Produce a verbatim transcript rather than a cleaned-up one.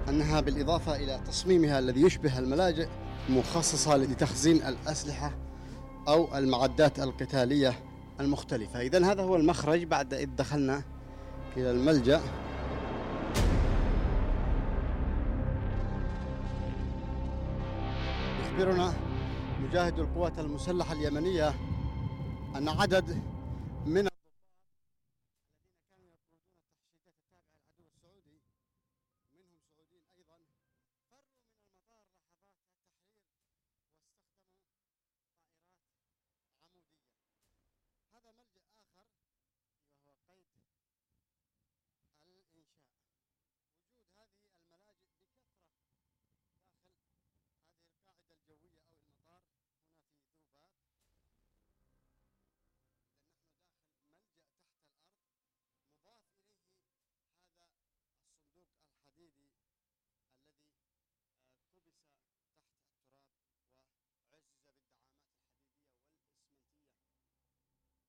أنها بالإضافة إلى تصميمها الذي يشبه الملاجئ مخصصة لتخزين الأسلحة أو المعدات القتالية المختلفة. إذن هذا هو المخرج بعد إذ دخلنا إلى الملجأ. يخبرنا مجاهد القوات المسلحة اليمنية أن عدد من